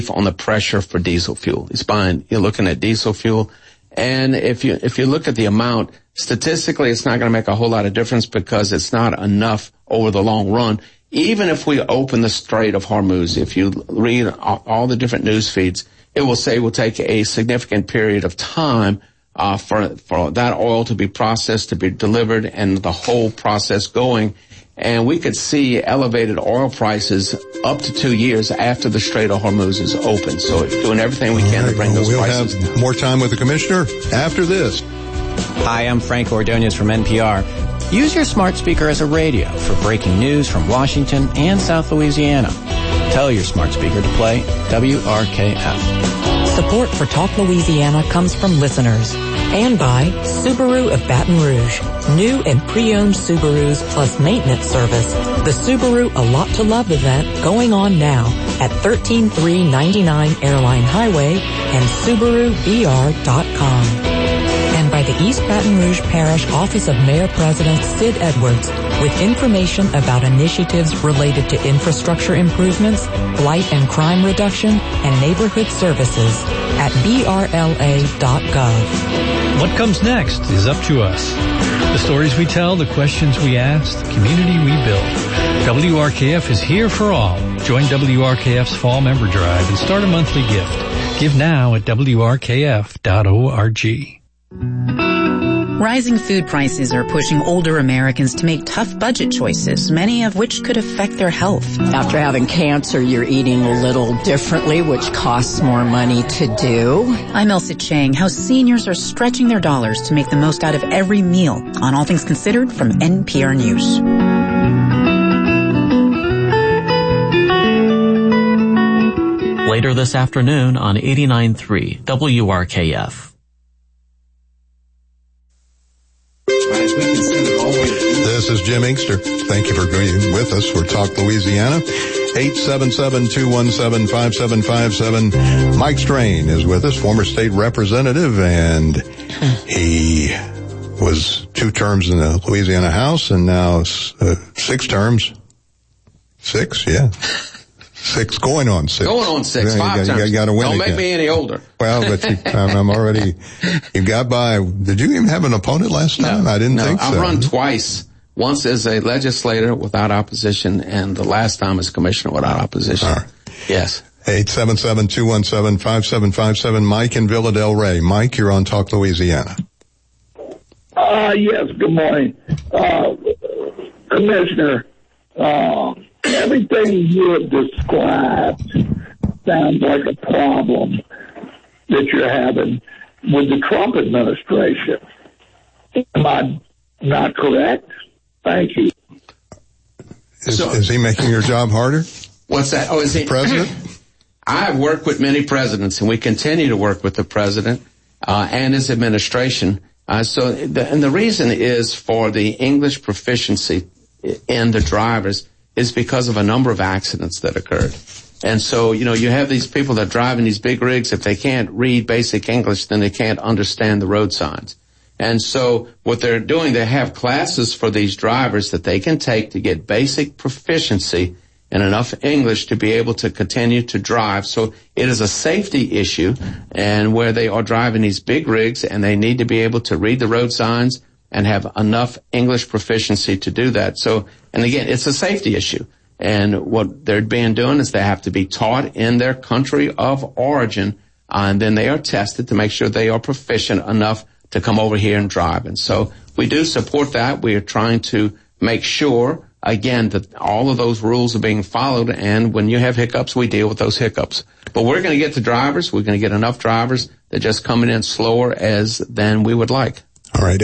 on the pressure for diesel fuel. You're looking at diesel fuel. And if you look at the amount, statistically, it's not going to make a whole lot of difference because it's not enough over the long run. Even if we open the Strait of Hormuz, if you read all the different news feeds, it will say it will take a significant period of time for that oil to be processed, to be delivered, and the whole process going. And we could see elevated oil prices up to 2 years after the Strait of Hormuz is open. So doing everything we can to bring those prices down. We'll have more time with the commissioner after this. Hi, I'm Frank Ordonez from NPR. Use your smart speaker as a radio for breaking news from Washington and South Louisiana. Tell your smart speaker to play WRKF. Support for Talk Louisiana comes from listeners and by Subaru of Baton Rouge. New and pre-owned Subarus plus maintenance service. The Subaru A Lot to Love event going on now at 13399 Airline Highway and SubaruBR.com. And by the East Baton Rouge Parish Office of Mayor President Sid Edwards with information about initiatives related to infrastructure improvements, blight and crime reduction, and neighborhood services at brla.gov. What comes next is up to us. The stories we tell, the questions we ask, the community we build. WRKF is here for all. Join WRKF's Fall Member Drive and start a monthly gift. Give now at WRKF.org. Rising food prices are pushing older Americans to make tough budget choices, many of which could affect their health. After having cancer, you're eating a little differently, which costs more money to do. I'm Elsa Chang. How seniors are stretching their dollars to make the most out of every meal on All Things Considered from NPR News. Later this afternoon on 89.3 WRKF. This is Jim Inkster. Thank you for being with us for Talk Louisiana. 877-217-5757. Mike Strain is with us, former state representative, and he was 2 terms in the Louisiana House and now 6 terms. 6, yeah. 6, going on 6. Going on 6, 5 times. You gotta win. Don't make me any older. Well, but I'm already, you got by. Did you even have an opponent last time? I didn't think so. I've run twice. Once as a legislator without opposition, and the last time as commissioner without opposition. All right. Yes. 877-217-5757. Mike in Villa Del Rey. Mike, you're on Talk Louisiana. Yes, good morning. Commissioner, everything you have described sounds like a problem that you're having with the Trump administration. Am I not correct? Thank you. Is he making your job harder? What's that? Oh, is he president? I have worked with many presidents, and we continue to work with the president and his administration. The reason is for the English proficiency in the drivers is because of a number of accidents that occurred. And so, you have these people that are driving these big rigs. If they can't read basic English, then they can't understand the road signs. And so what they're doing, they have classes for these drivers that they can take to get basic proficiency in enough English to be able to continue to drive. So it is a safety issue, and where they are driving these big rigs and they need to be able to read the road signs and have enough English proficiency to do that. So, and again, it's a safety issue. And what they're being doing is they have to be taught in their country of origin, and then they are tested to make sure they are proficient enough to come over here and drive. And so we do support that. We are trying to make sure, again, that all of those rules are being followed, and when you have hiccups, we deal with those hiccups. But we're going to get the drivers. We're going to get enough drivers that just coming in slower than we would like. All right,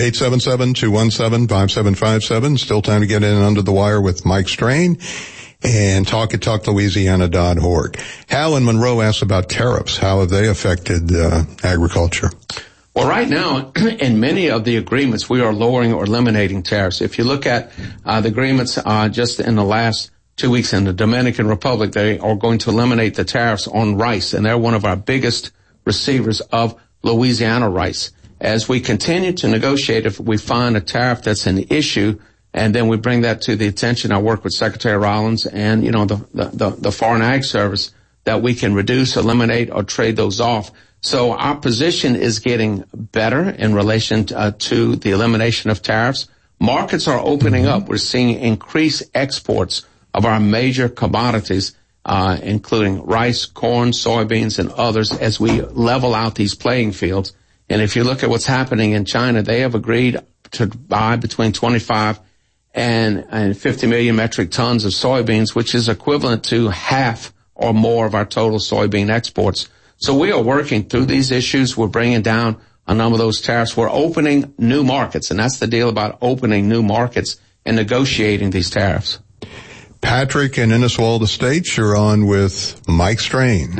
877-217-5757. Still time to get in under the wire with Mike Strain. And talk at talklouisiana.org. Hal in Monroe asks about tariffs. How have they affected agriculture? Well, right now, in many of the agreements, we are lowering or eliminating tariffs. If you look at the agreements just in the last 2 weeks in the Dominican Republic, they are going to eliminate the tariffs on rice, and they're one of our biggest receivers of Louisiana rice. As we continue to negotiate, if we find a tariff that's an issue, and then we bring that to the attention, I work with Secretary Rollins and, the Foreign Ag Service, that we can reduce, eliminate, or trade those off. So our position is getting better in relation to the elimination of tariffs. Markets are opening up. We're seeing increased exports of our major commodities, including rice, corn, soybeans, and others, as we level out these playing fields. And if you look at what's happening in China, they have agreed to buy between 25 and 50 million metric tons of soybeans, which is equivalent to half or more of our total soybean exports. So we are working through these issues. We're bringing down a number of those tariffs. We're opening new markets, and that's the deal about opening new markets and negotiating these tariffs. Patrick in Inniswald Estates, you're on with Mike Strain.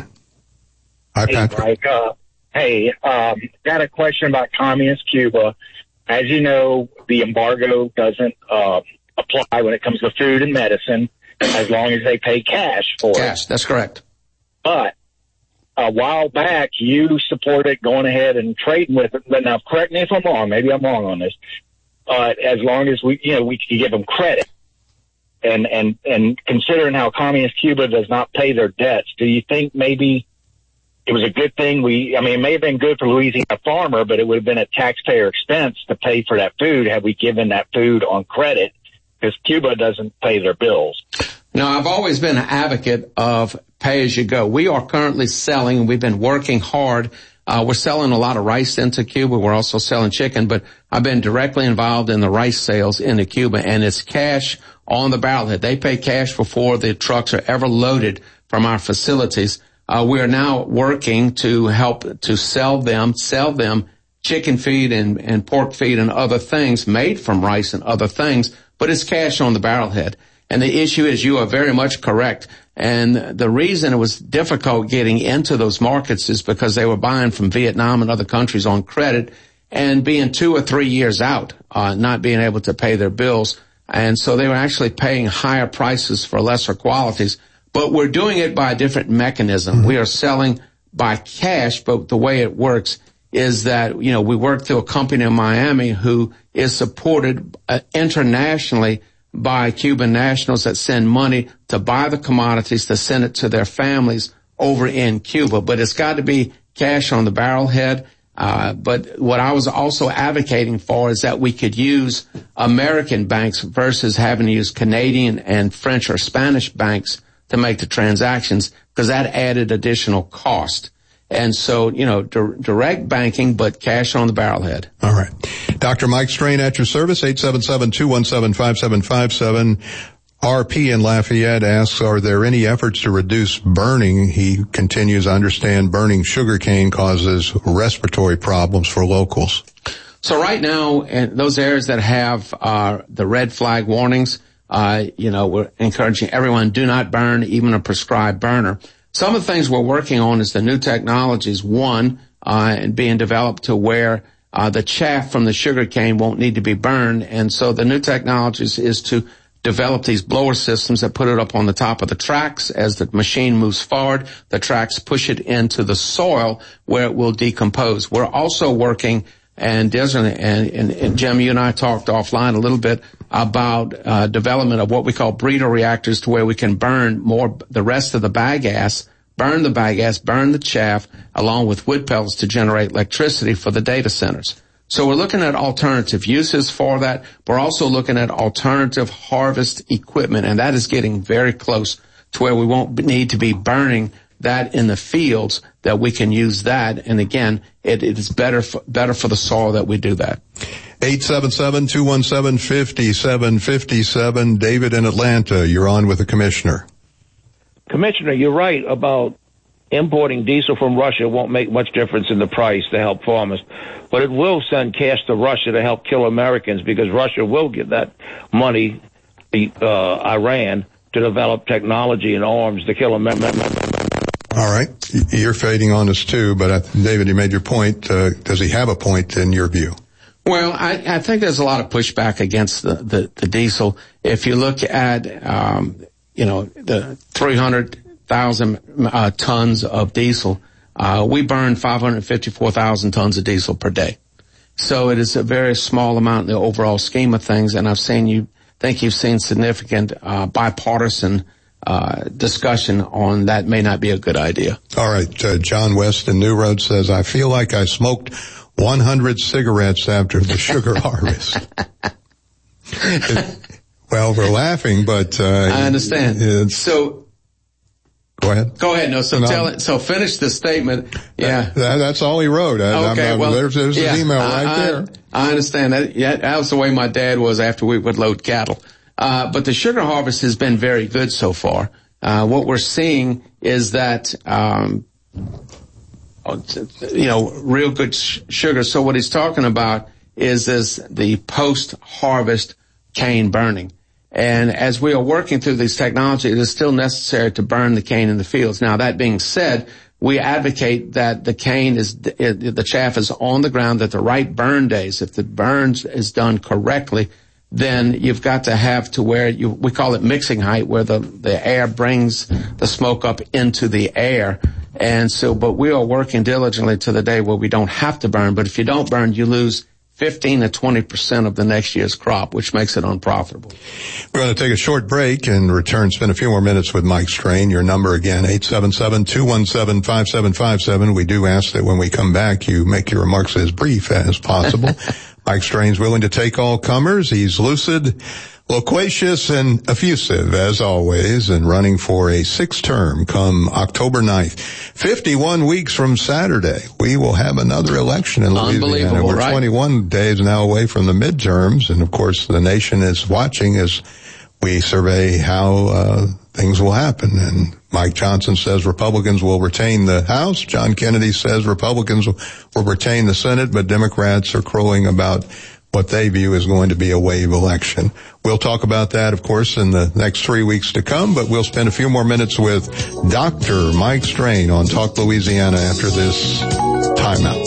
Hi, Patrick. Hey, Mike. Got a question about communist Cuba. As you know, the embargo doesn't apply when it comes to food and medicine, as long as they pay cash for it. Cash, that's correct. But a while back, you supported going ahead and trading with it. But now, correct me if I'm wrong. Maybe I'm wrong on this. As long as we can give them credit. And considering how communist Cuba does not pay their debts, do you think maybe it was a good thing? It may have been good for Louisiana farmer, but it would have been a taxpayer expense to pay for that food had we given that food on credit, because Cuba doesn't pay their bills. Now, I've always been an advocate of pay-as-you-go. We are currently selling, we've been working hard. We're selling a lot of rice into Cuba. We're also selling chicken, but I've been directly involved in the rice sales into Cuba, and it's cash on the barrelhead. They pay cash before the trucks are ever loaded from our facilities. We are now working to help to sell them chicken feed and pork feed and other things made from rice and other things, but it's cash on the barrelhead. And the issue is, you are very much correct. And the reason it was difficult getting into those markets is because they were buying from Vietnam and other countries on credit and being 2 or 3 years out, not being able to pay their bills. And so they were actually paying higher prices for lesser qualities. But we're doing it by a different mechanism. We are selling by cash, but the way it works is that, we work through a company in Miami who is supported internationally by Cuban nationals that send money to buy the commodities, to send it to their families over in Cuba. But it's got to be cash on the barrelhead. But what I was also advocating for is that we could use American banks versus having to use Canadian and French or Spanish banks to make the transactions, because that added additional cost. And so, direct banking, but cash on the barrelhead. All right. Dr. Mike Strain at your service, 877-217-5757. RP in Lafayette asks, are there any efforts to reduce burning? He continues, I understand burning sugarcane causes respiratory problems for locals. So right now, in those areas that have the red flag warnings, we're encouraging everyone, do not burn, even a prescribed burner. Some of the things we're working on is the new technologies, and being developed to where the chaff from the sugarcane won't need to be burned. And so the new technologies is to develop these blower systems that put it up on the top of the tracks. As the machine moves forward, the tracks push it into the soil where it will decompose. We're also working, and Jim, you and I talked offline a little bit about development of what we call breeder reactors, to where we can burn the rest of the bagasse, burn the chaff, along with wood pellets to generate electricity for the data centers. So we're looking at alternative uses for that. We're also looking at alternative harvest equipment, and that is getting very close to where we won't need to be burning that in the fields, that we can use that. And again, it is better for the soil that we do that. 877-217-5757. David in Atlanta, you're on with the commissioner. Commissioner, you're right about importing diesel from Russia won't make much difference in the price to help farmers, but it will send cash to Russia to help kill Americans, because Russia will give that money to Iran to develop technology and arms to kill Americans. All right. You're fading on us too, but David, you made your point. Does he have a point in your view? Well, I think there's a lot of pushback against the diesel. If you look at, the 300,000 tons of diesel, we burn 554,000 tons of diesel per day. So it is a very small amount in the overall scheme of things, and you've seen significant bipartisan discussion on that may not be a good idea. All right. John West in New Road says, I feel like I smoked 100 cigarettes after the sugar harvest. Well, we're laughing, but I understand. So go ahead. Go ahead. No, so finish the statement. Yeah. That's all he wrote. There's his email right there. I understand that. Yeah, that was the way my dad was after we would load cattle. But the sugar harvest has been very good so far. What we're seeing is that, real good sugar. So what he's talking about is the post-harvest cane burning. And as we are working through these technologies, it is still necessary to burn the cane in the fields. Now, that being said, we advocate that the chaff is on the ground at the right burn days. If the burns is done correctly, then you've got to have to where we call it mixing height, where the air brings the smoke up into the air. And so, but we are working diligently to the day where we don't have to burn. But if you don't burn, you lose 15 to 20% of the next year's crop, which makes it unprofitable. We're going to take a short break and return, spend a few more minutes with Mike Strain. Your number again, 877-217-5757. We do ask that when we come back, you make your remarks as brief as possible. Mike Strain's willing to take all comers. He's lucid, loquacious, and effusive, as always, and running for a 6th term come October 9th. 51 weeks from Saturday, we will have another election in Louisiana. Unbelievable, We're 21 days now away from the midterms, and of course the nation is watching as we survey how things will happen. And Mike Johnson says Republicans will retain the House. John Kennedy says Republicans will retain the Senate, but Democrats are crowing about what they view is going to be a wave election. We'll talk about that, of course, in the next 3 weeks to come, but we'll spend a few more minutes with Dr. Mike Strain on Talk Louisiana after this timeout.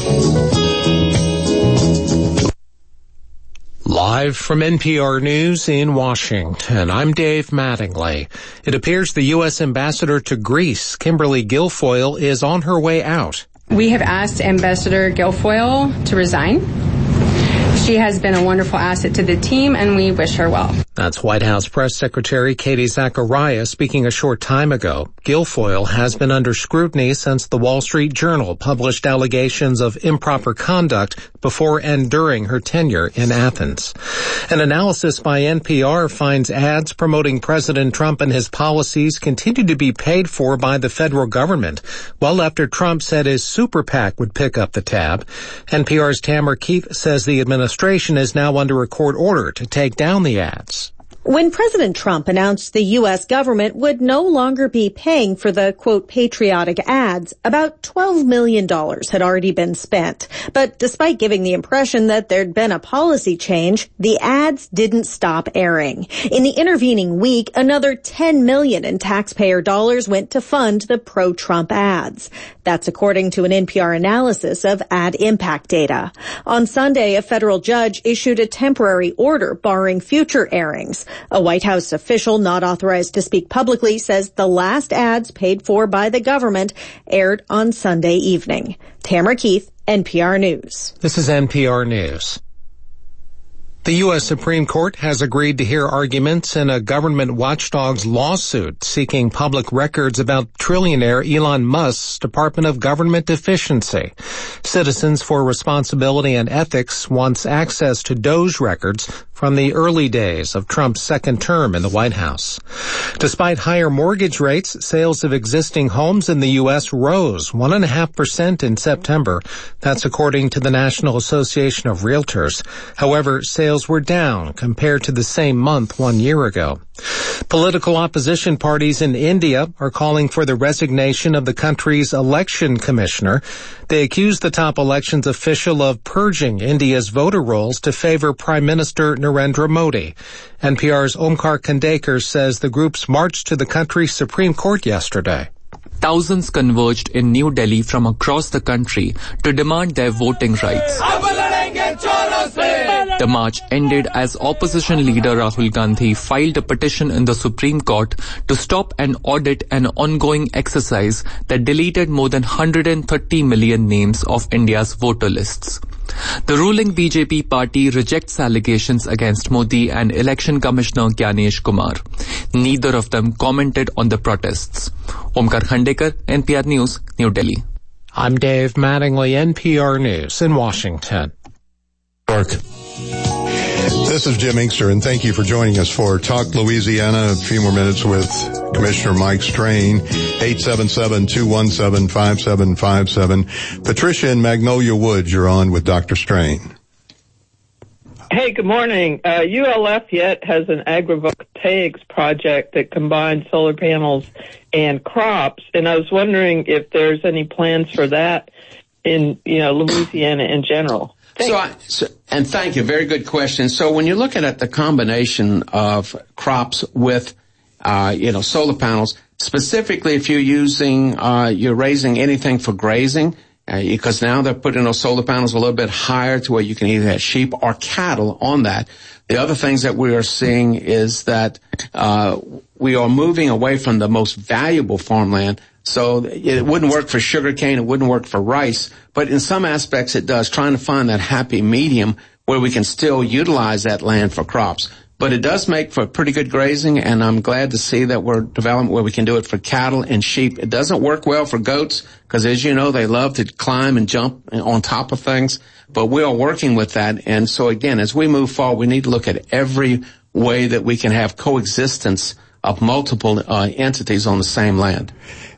Live from NPR News in Washington, I'm Dave Mattingly. It appears the U.S. Ambassador to Greece, Kimberly Guilfoyle, is on her way out. We have asked Ambassador Guilfoyle to resign. She has been a wonderful asset to the team, and we wish her well. That's White House Press Secretary Katie Zacharias speaking a short time ago. Guilfoyle has been under scrutiny since the Wall Street Journal published allegations of improper conduct before and during her tenure in Athens. An analysis by NPR finds ads promoting President Trump and his policies continue to be paid for by the federal government, well after Trump said his super PAC would pick up the tab. NPR's Tamara Keith says the administration is now under a court order to take down the ads. When President Trump announced the U.S. government would no longer be paying for the, quote, patriotic ads, about $12 million had already been spent. But despite giving the impression that there'd been a policy change, the ads didn't stop airing. In the intervening week, another $10 million in taxpayer dollars went to fund the pro-Trump ads. That's according to an NPR analysis of ad impact data. On Sunday, a federal judge issued a temporary order barring future airings. A White House official not authorized to speak publicly says the last ads paid for by the government aired on Sunday evening. Tamara Keith, NPR News. This is NPR News. The U.S. Supreme Court has agreed to hear arguments in a government watchdog's lawsuit seeking public records about trillionaire Elon Musk's Department of Government Efficiency. Citizens for Responsibility and Ethics wants access to Doge records from the early days of Trump's second term in the White House. Despite higher mortgage rates, sales of existing homes in the U.S. rose 1.5% in September. That's according to the National Association of Realtors. However, sales were down compared to the same month 1 year ago. Political opposition parties in India are calling for the resignation of the country's election commissioner. They accuse the top elections official of purging India's voter rolls to favor Prime Minister Narendra Modi. NPR's Omkar Khandekar says the groups marched to the country's Supreme Court yesterday. Thousands converged in New Delhi from across the country to demand their voting rights. The march ended as opposition leader Rahul Gandhi filed a petition in the Supreme Court to stop and audit an ongoing exercise that deleted more than 130 million names of India's voter lists. The ruling BJP party rejects allegations against Modi and Election Commissioner Gyanesh Kumar. Neither of them commented on the protests. Omkar Khandekar, NPR News, New Delhi. I'm Dave Mattingly, NPR News in Washington. This is Jim Inkster, and thank you for joining us for Talk Louisiana. A few more minutes with Commissioner Mike Strain, 877-217-5757. Patricia in Magnolia Woods, you're on with Dr. Strain. Hey, good morning. ULF yet has an agrivoltaics project that combines solar panels and crops, and I was wondering if there's any plans for that in, Louisiana in general. And thank you. Very good question. So when you're looking at the combination of crops with, solar panels, specifically if you're raising anything for grazing, because now they're putting those solar panels a little bit higher to where you can either have sheep or cattle on that. The other things that we are seeing is that, we are moving away from the most valuable farmland. So it wouldn't work for sugarcane, it wouldn't work for rice, but in some aspects it does, trying to find that happy medium where we can still utilize that land for crops. But it does make for pretty good grazing, and I'm glad to see that we're developing where we can do it for cattle and sheep. It doesn't work well for goats, because as you know, they love to climb and jump on top of things, but we are working with that. And so again, as we move forward, we need to look at every way that we can have coexistence of multiple entities on the same land.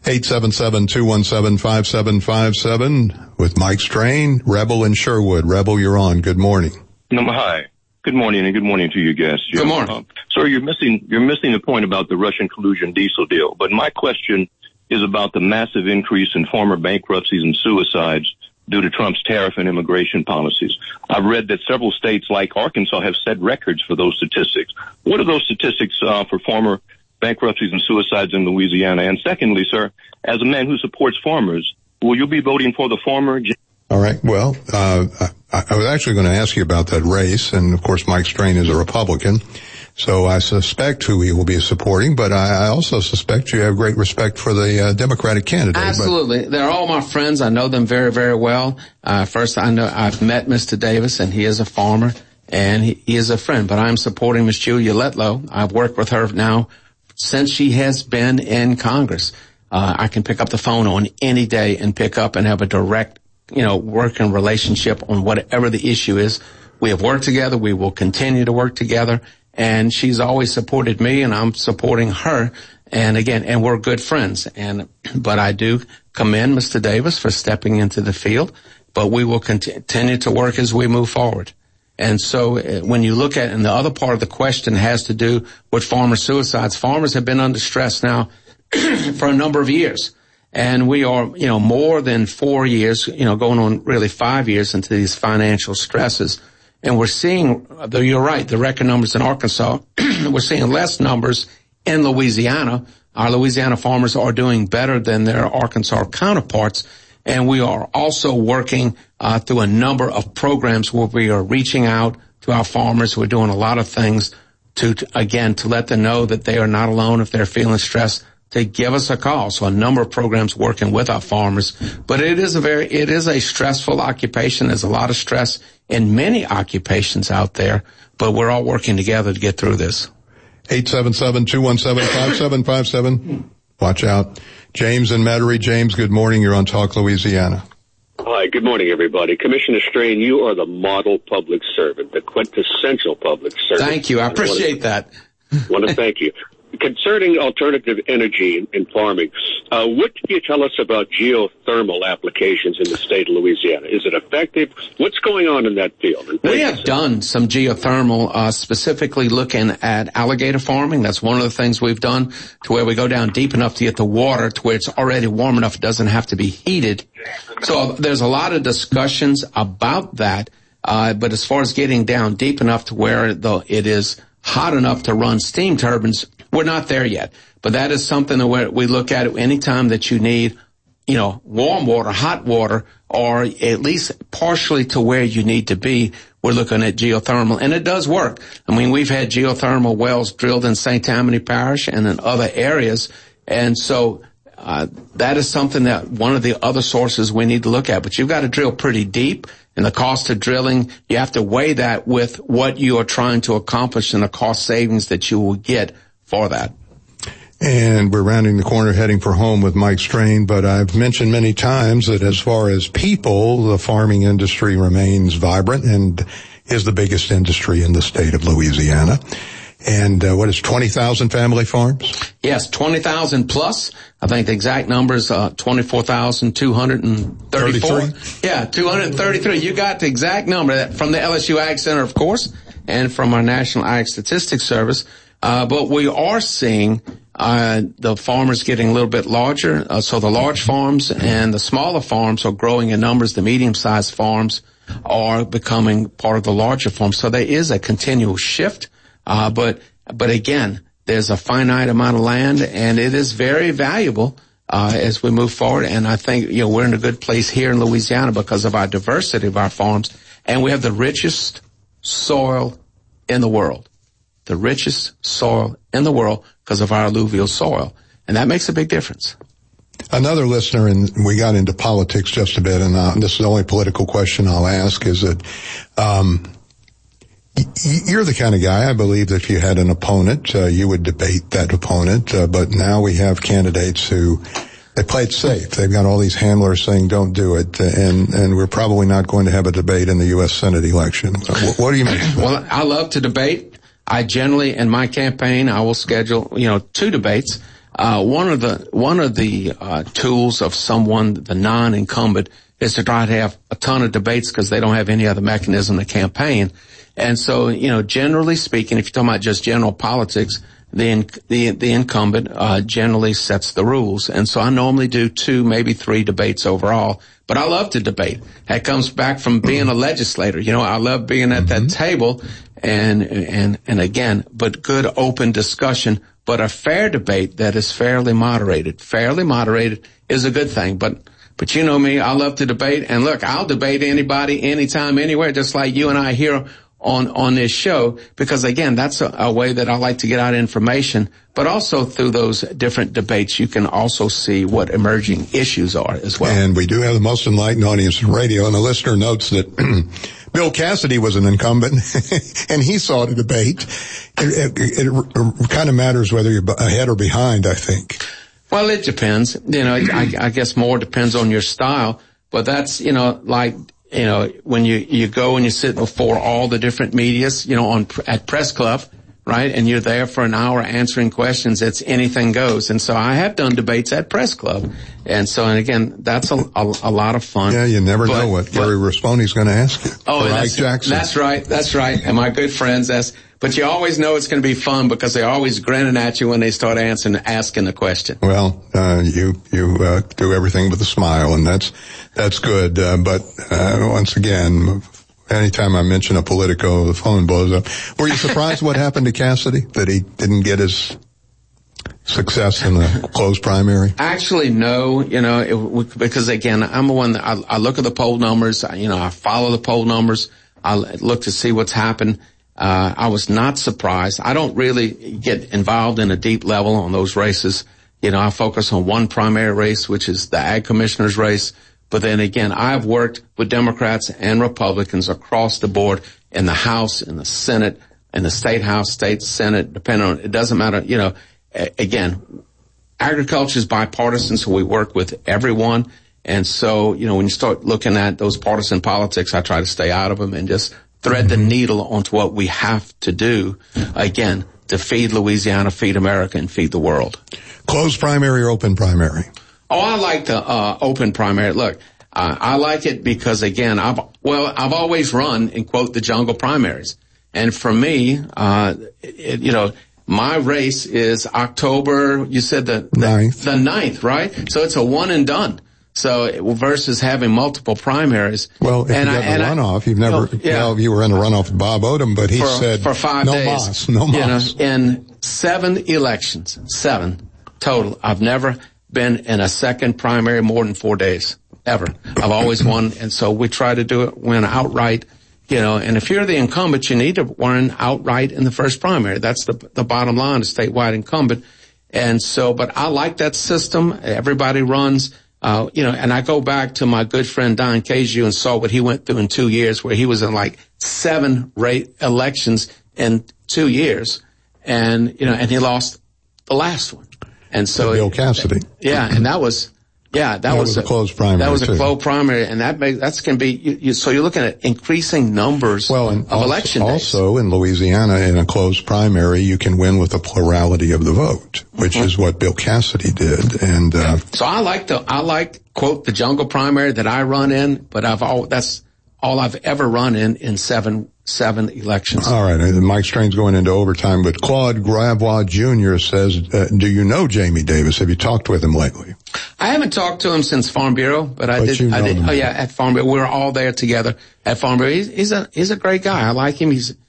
877-217-5757 with Mike Strain, Rebel in Sherwood. Rebel, you're on. Good morning. Hi. Good morning, and good morning to you guests. Good morning. Sir, you're missing the point about the Russian collusion diesel deal. But my question is about the massive increase in farmer bankruptcies and suicides due to Trump's tariff and immigration policies. I've read that several states like Arkansas have set records for those statistics. What are those statistics for farmer bankruptcies and suicides in Louisiana? And secondly, sir, as a man who supports farmers, will you be voting for the former? All right. Well, I was actually going to ask you about that race, and of course Mike Strain is a Republican, so I suspect who he will be supporting, but I also suspect you have great respect for the Democratic candidate. Absolutely. They're all my friends. I know them very, very well. First, I've met Mr. Davis, and he is a farmer, and he is a friend, but I'm supporting Ms. Julia Letlow. I've worked with her now since she has been in Congress. I can pick up the phone on any day and pick up and have a direct working relationship on whatever the issue is. We have worked together. We will continue to work together. And she's always supported me, and I'm supporting her. And again, and we're good friends. But I do commend Mr. Davis for stepping into the field. But we will continue to work as we move forward. And so when you look at, and the other part of the question has to do with farmer suicides. Farmers have been under stress now for a number of years. And we are, more than 4 years, going on really 5 years into these financial stresses. And we're seeing, though you're right, the record numbers in Arkansas, we're seeing less numbers in Louisiana. Our Louisiana farmers are doing better than their Arkansas counterparts. And we are also working through a number of programs where we are reaching out to our farmers. We're doing a lot of things to let them know that they are not alone if they're feeling stressed, to give us a call. So a number of programs working with our farmers. But it is a stressful occupation. There's a lot of stress in many occupations out there, but we're all working together to get through this. 877-217-5757. Watch out. James in Metairie. James, good morning. You're on Talk Louisiana. Hi, good morning, everybody. Commissioner Strain, you are the model public servant, the quintessential public servant. Thank you. I appreciate that. I want to thank you. Concerning alternative energy in farming, what can you tell us about geothermal applications in the state of Louisiana? Is it effective? What's going on in that field? We have done some geothermal, specifically looking at alligator farming. That's one of the things we've done, to where we go down deep enough to get the water to where it's already warm enough it doesn't have to be heated. So there's a lot of discussions about that, but as far as getting down deep enough to where it is hot enough to run steam turbines, we're not there yet. But that is something that we look at any time that you need warm water, hot water, or at least partially to where you need to be, we're looking at geothermal. And it does work. I mean, we've had geothermal wells drilled in St. Tammany Parish and in other areas. And so that is something that one of the other sources we need to look at. But you've got to drill pretty deep. And the cost of drilling, you have to weigh that with what you are trying to accomplish and the cost savings that you will get for that. And we're rounding the corner heading for home with Mike Strain, but I've mentioned many times that as far as people, the farming industry remains vibrant and is the biggest industry in the state of Louisiana. And what is 20,000 family farms? Yes, 20,000 plus. I think the exact number is 24,234. Yeah, 233. You got the exact number from the LSU Ag Center, of course, and from our National Ag Statistics Service. But we are seeing the farmers getting a little bit larger. So the large farms and the smaller farms are growing in numbers. The medium-sized farms are becoming part of the larger farms. So there is a continual shift. But again, there's a finite amount of land, and it is very valuable as we move forward. And I think we're in a good place here in Louisiana because of our diversity of our farms, and we have the richest soil in the world. The richest soil in the world because of our alluvial soil, and that makes a big difference. Another listener, and we got into politics just a bit, and this is the only political question I'll ask, is that you're the kind of guy, I believe, that if you had an opponent, you would debate that opponent, but now we have candidates who, they play it safe. They've got all these handlers saying don't do it, and we're probably not going to have a debate in the U.S. Senate election. What do you mean? Well, I love to debate. I generally, in my campaign, I will schedule, 2 debates. One of the tools of someone, the non-incumbent, is to try to have a ton of debates because they don't have any other mechanism to campaign. And so, generally speaking, if you're talking about just general politics, the incumbent generally sets the rules. And so I normally do 2, maybe 3 debates overall. But I love to debate. That comes back from being a legislator. I love being at that table and again, but good open discussion, but a fair debate that is fairly moderated. Fairly moderated is a good thing. But you know me, I love to debate. And look, I'll debate anybody, anytime, anywhere, just like you and I here on this show, because again, that's a way that I like to get out information, but also through those different debates, you can also see what emerging issues are as well. And we do have the most enlightened audience in radio, and the listener notes that Bill Cassidy was an incumbent, and he saw the debate. It kind of matters whether you're ahead or behind, I think. Well, it depends. I guess more depends on your style, but that's, when you go and you sit before all the different medias, at Press Club, right? And you're there for an hour answering questions. It's anything goes. And so I have done debates at Press Club. And again, that's a lot of fun. Yeah, you never know what Gary Rasponi's going to ask you. Oh, that's right. And my good friends, but you always know it's going to be fun because they're always grinning at you when they start asking the question. Well, you do everything with a smile, and that's good. But once again, anytime I mention a Politico, the phone blows up. Were you surprised what happened to Cassidy, that he didn't get his success in the closed primary? Actually, no, because again, I'm the one that I look at the poll numbers, I follow the poll numbers, I look to see what's happened. I was not surprised. I don't really get involved in a deep level on those races. I focus on one primary race, which is the Ag Commissioner's race. But then again, I've worked with Democrats and Republicans across the board in the House, in the Senate, in the State House, State Senate, depending on, it doesn't matter, again, agriculture is bipartisan, so we work with everyone. And so, when you start looking at those partisan politics, I try to stay out of them and just thread the needle onto what we have to do, again, to feed Louisiana, feed America, and feed the world. Closed primary or open primary? Oh, I like the open primary. Look, I like it because, again, I've always run, in quote, the jungle primaries. And for me, my race is October, you said the 9th, right? So it's a one and done. So versus having multiple primaries. Well, if you got the runoff, you were in the runoff with Bob Odom, but he said for 5 days, no mas. In 7 elections, 7 total, I've never been in a second primary more than 4 days, ever. I've always won, and so we try to win outright, and if you're the incumbent, you need to win outright in the first primary. That's the bottom line, a statewide incumbent. And so, but I like that system. Everybody runs, and I go back to my good friend Don Caju and saw what he went through in 2 years, where he was in like 7 elections in 2 years. And, and he lost the last one. And so Bill Cassidy. And that was a closed primary. That was a closed primary, and that's going to be, so you're looking at increasing numbers of election days. Also in Louisiana, in a closed primary, you can win with a plurality of the vote, which is what Bill Cassidy did. And, so I like, quote, the jungle primary that I run in, but that's all I've ever run in seven elections. All right. Mike Strain's going into overtime, but Claude Gravois Jr. says, do you know Jamie Davis? Have you talked with him lately? I haven't talked to him since Farm Bureau, but I did. Oh yeah, at Farm Bureau. We were all there together at Farm Bureau. He's a great guy. I like him. He's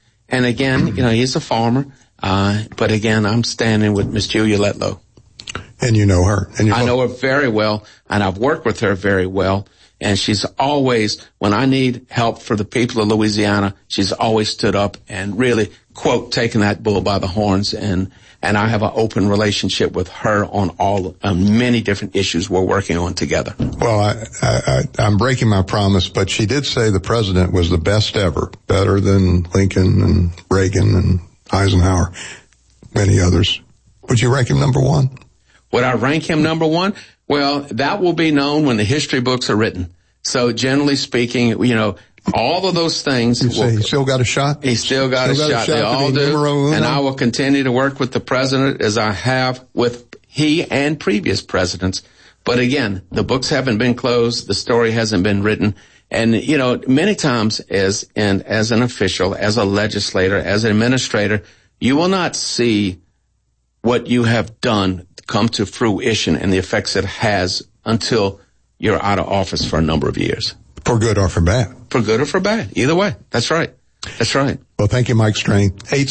a farmer. But again, I'm standing with Miss Julia Letlow. And you know her. I know her very well, and I've worked with her very well. And she's always, when I need help for the people of Louisiana, she's always stood up and really, quote, taken that bull by the horns. And I have an open relationship with her on many different issues we're working on together. Well, I'm breaking my promise, but she did say the president was the best ever, better than Lincoln and Reagan and Eisenhower, many others. Would you rank him number one? Would I rank him number one? Well, that will be known when the history books are written. So generally speaking, all of those things. You say he still got a shot? He still got a shot. They all do. And I will continue to work with the president as I have with he and previous presidents. But again, the books haven't been closed. The story hasn't been written. And, many times as an official, as a legislator, as an administrator, you will not see what you have done come to fruition and the effects it has until you're out of office for a number of years. For good or for bad. For good or for bad. Either way. That's right. That's right. Well, thank you, Mike Strain.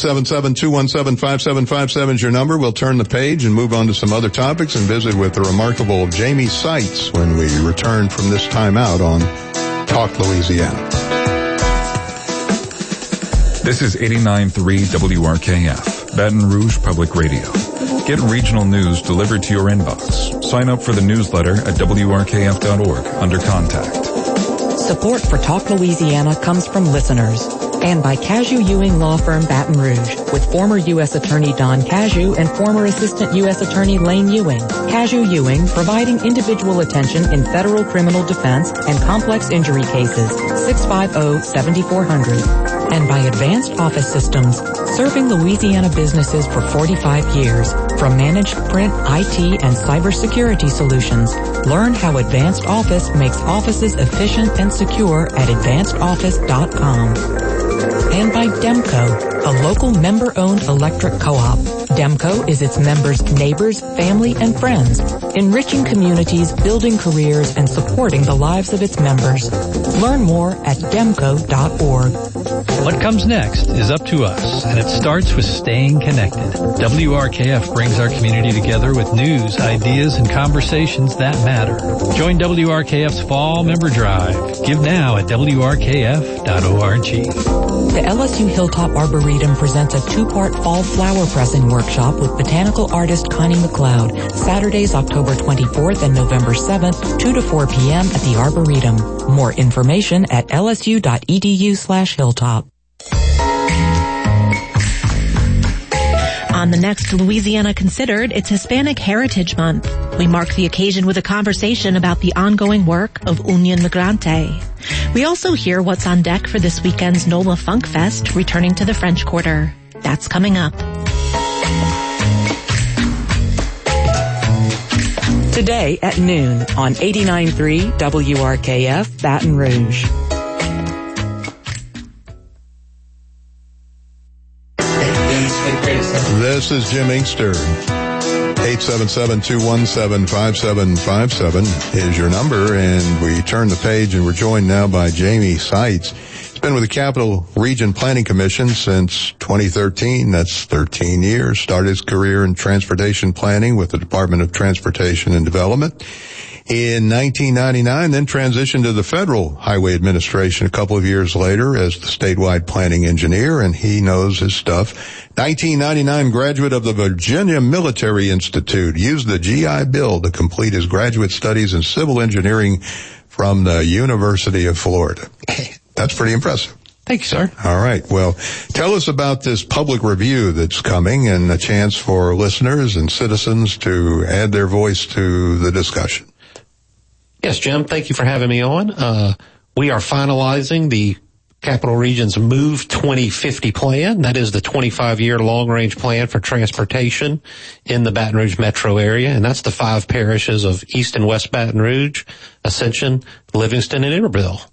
877-217-5757 is your number. We'll turn the page and move on to some other topics and visit with the remarkable Jamie Seitz when we return from this time out on Talk Louisiana. This is 89.3 WRKF, Baton Rouge Public Radio. Get regional news delivered to your inbox. Sign up for the newsletter at WRKF.org under Contact. Support for Talk Louisiana comes from listeners and by Caju Ewing Law Firm Baton Rouge with former U.S. Attorney Don Caju and former Assistant U.S. Attorney Lane Ewing. Caju Ewing providing individual attention in federal criminal defense and complex injury cases. 650-7400. And by Advanced Office Systems, serving Louisiana businesses for 45 years. From managed print, IT, and cybersecurity solutions, learn how Advanced Office makes offices efficient and secure at advancedoffice.com. And by Demco, a local member-owned electric co-op. Demco is its members' neighbors, family, and friends, enriching communities, building careers, and supporting the lives of its members. Learn more at demco.org. What comes next is up to us, and it starts with staying connected. WRKF brings our community together with news, ideas, and conversations that matter. Join WRKF's Fall Member Drive. Give now at WRKF.org. The LSU Hilltop Arboretum presents a 2-part fall flower pressing workshop with botanical artist Connie McLeod, Saturdays October 24th and November 7th, 2 to 4 p.m. at the Arboretum. More information at lsu.edu/hilltop. On the next Louisiana Considered, it's Hispanic Heritage Month. We mark the occasion with a conversation about the ongoing work of Union Migrante. We also hear what's on deck for this weekend's NOLA Funk Fest, returning to the French Quarter. That's coming up. Today at noon on 89.3 WRKF Baton Rouge. This is Jim Inkster. 877-217-5757 is your number, and we turn the page and we're joined now by Jamie Seitz. He's been with the Capital Region Planning Commission since 2013. That's 13 years. Started his career in transportation planning with the Department of Transportation and Development in 1999, then transitioned to the Federal Highway Administration a couple of years later as the statewide planning engineer, and he knows his stuff. 1999 graduate of the Virginia Military Institute, used the GI Bill to complete his graduate studies in civil engineering from the University of Florida. That's pretty impressive. Thank you, sir. All right. Well, tell us about this public review that's coming and a chance for listeners and citizens to add their voice to the discussion. Yes, Jim, thank you for having me on. We are finalizing the Capital Region's MOVE 2050 plan. That is the 25-year long-range plan for transportation in the Baton Rouge metro area, and that's the 5 parishes of East and West Baton Rouge, Ascension, Livingston, and Iberville.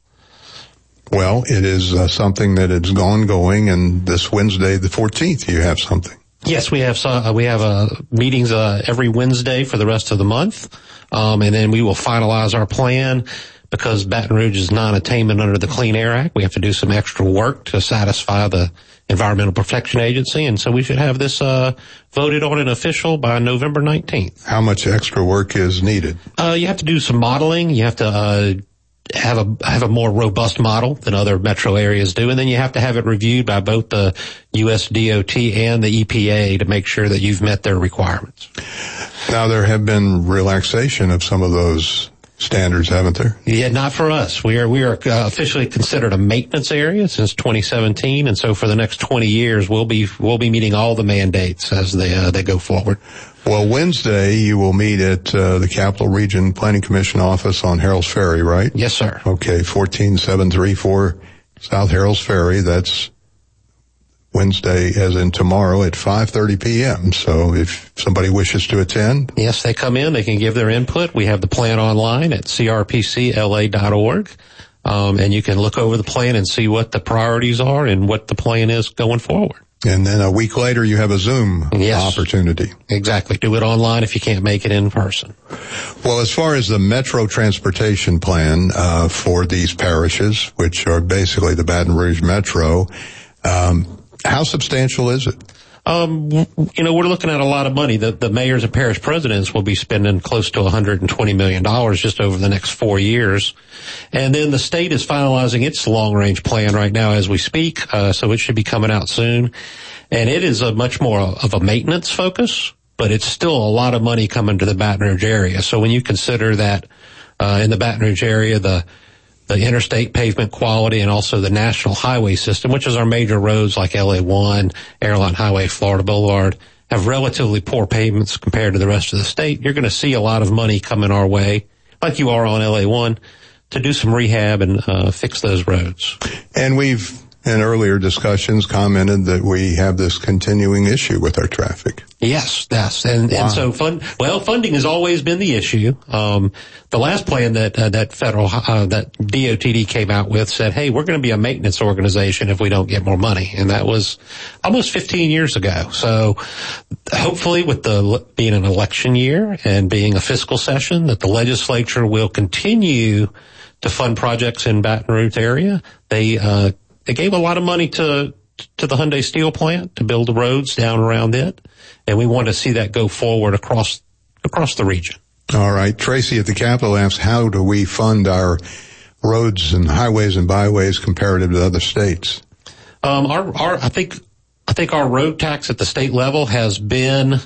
Well, it is something that is ongoing, and this Wednesday, the 14th, you have something. Yes, we have meetings every Wednesday for the rest of the month, and then we will finalize our plan because Baton Rouge is non-attainment under the Clean Air Act. We have to do some extra work to satisfy the Environmental Protection Agency, and so we should have this voted on and official by November 19th. How much extra work is needed? You have to do some modeling. You have to have a more robust model than other metro areas do, and then you have to have it reviewed by both the U.S. DOT and the EPA to make sure that you've met their requirements. Now, there have been relaxation of some of those standards, haven't there? Yeah, not for us. We are officially considered a maintenance area since 2017, and so for the next 20 years, we'll be meeting all the mandates as they go forward. Well, Wednesday you will meet at the Capital Region Planning Commission office on Harold's Ferry, right? Yes, sir. Okay, 14734 South Harold's Ferry. That's Wednesday, as in tomorrow, at 5:30 p.m. So if somebody wishes to attend. Yes, they come in. They can give their input. We have the plan online at crpcla.org. And you can look over the plan and see what the priorities are and what the plan is going forward. And then a week later, you have a Zoom opportunity. Exactly. Do it online if you can't make it in person. Well, as far as the Metro Transportation Plan for these parishes, which are basically the Baton Rouge Metro, how substantial is it? We're looking at a lot of money. The mayors and parish presidents will be spending close to $120 million just over the next 4 years. And then the state is finalizing its long-range plan right now as we speak, so it should be coming out soon. And it is a much more of a maintenance focus, but it's still a lot of money coming to the Baton Rouge area. So when you consider that in the Baton Rouge area, the interstate pavement quality and also the national highway system, which is our major roads like LA1, Airline Highway, Florida Boulevard, have relatively poor pavements compared to the rest of the state. You're going to see a lot of money coming our way, like you are on LA1, to do some rehab and fix those roads. And we've, in earlier discussions, commented that we have this continuing issue with our traffic. Yes. And so funding has always been the issue. The last plan that DOTD came out with said, hey, we're going to be a maintenance organization if we don't get more money. And that was almost 15 years ago. So hopefully with being an election year and being a fiscal session, that the legislature will continue to fund projects in Baton Rouge area. They gave a lot of money to the Hyundai Steel plant to build the roads down around it, and we want to see that go forward across the region. All right. Tracy at the Capitol asks, how do we fund our roads and highways and byways comparative to other states? I think our road tax at the state level has been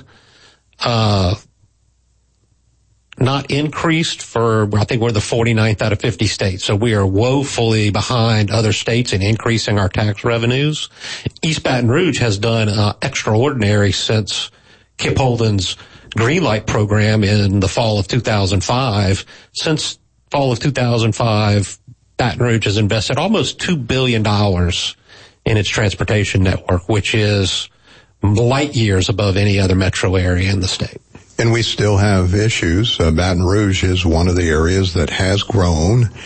not increased I think we're the 49th out of 50 states. So we are woefully behind other states in increasing our tax revenues. East Baton Rouge has done extraordinary since Kip Holden's Greenlight program in the fall of 2005. Since fall of 2005, Baton Rouge has invested almost $2 billion in its transportation network, which is light years above any other metro area in the state. And we still have issues. Baton Rouge is one of the areas that has grown,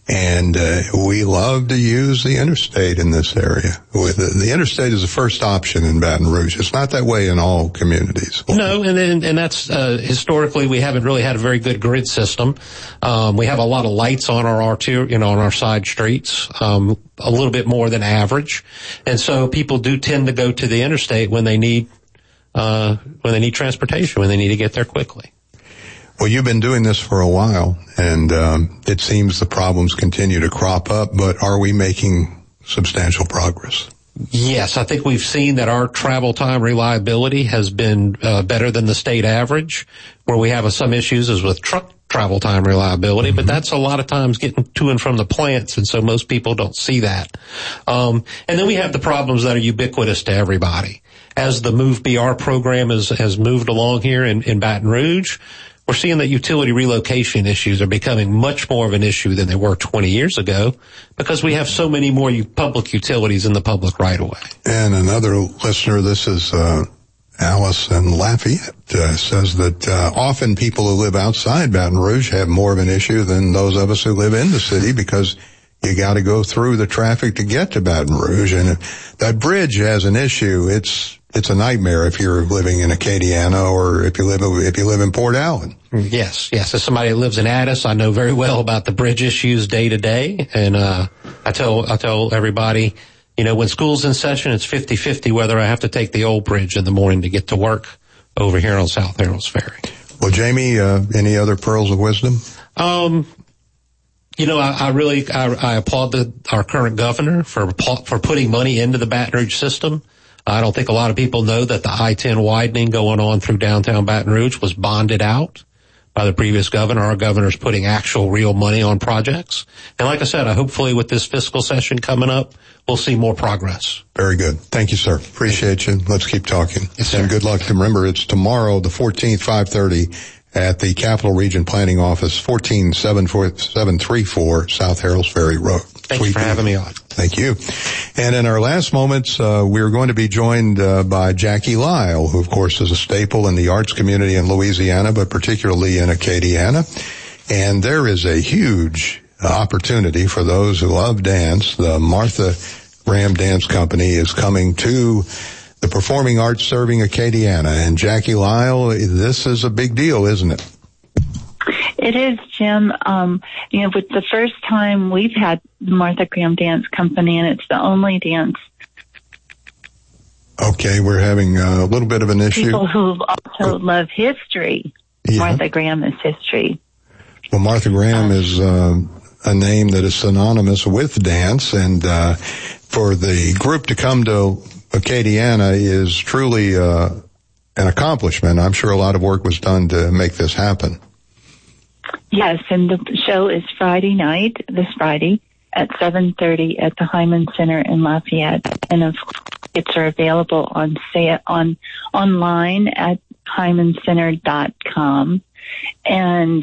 And we love to use the interstate in this area. The interstate is the first option in Baton Rouge. It's not that way in all communities. No, and that's historically we haven't really had a very good grid system. We have a lot of lights on our on our side streets, a little bit more than average, and so people do tend to go to the interstate when they need transportation, when they need to get there quickly. Well, you've been doing this for a while, and it seems the problems continue to crop up, but are we making substantial progress? Yes, I think we've seen that our travel time reliability has been better than the state average. Where we have some issues is with truck travel time reliability, but that's a lot of times getting to and from the plants, and so most people don't see that. And then we have the problems that are ubiquitous to everybody. As the Move BR program has moved along here in Baton Rouge, we're seeing that utility relocation issues are becoming much more of an issue than they were 20 years ago because we have so many more public utilities in the public right-of-way. And another listener, this is Alice in Lafayette, says that often people who live outside Baton Rouge have more of an issue than those of us who live in the city because you got to go through the traffic to get to Baton Rouge. And if that bridge has an issue, it's a nightmare if you're living in Acadiana or if you live in Port Allen. Yes. As somebody that lives in Addis, I know very well about the bridge issues day to day. And I tell everybody, when school's in session, it's 50-50 whether I have to take the old bridge in the morning to get to work over here on South Harold's Ferry. Well, Jamie, any other pearls of wisdom? I applaud our current governor for putting money into the Baton Rouge system. I don't think a lot of people know that the I-10 widening going on through downtown Baton Rouge was bonded out by the previous governor. Our governor's putting actual real money on projects. And like I said, hopefully with this fiscal session coming up, we'll see more progress. Very good. Thank you, sir. Appreciate you. Let's keep talking. Yes, sir. And good luck. Remember, it's tomorrow, the 14th, 5:30 at the Capital Region Planning Office, 14734 South Harold's Ferry Road. Thank you for having me on. Thank you. And in our last moments, we're going to be joined by Jackie Lyle, who, of course, is a staple in the arts community in Louisiana, but particularly in Acadiana. And there is a huge opportunity for those who love dance. The Martha Graham Dance Company is coming to the Performing Arts Serving Acadiana. And Jackie Lyle, this is a big deal, isn't it? It is, Jim. With the first time we've had the Martha Graham Dance Company, and it's the only dance. Okay, we're having a little bit of an issue. People who also love history. Yeah. Martha Graham is history. Well, Martha Graham is a name that is synonymous with dance, and for the group to come to Acadiana is truly an accomplishment. I'm sure a lot of work was done to make this happen. Yes, and the show is Friday night, this Friday, at 7:30 at the Hyman Center in Lafayette. And of course, tickets are available online at hymancenter.com. And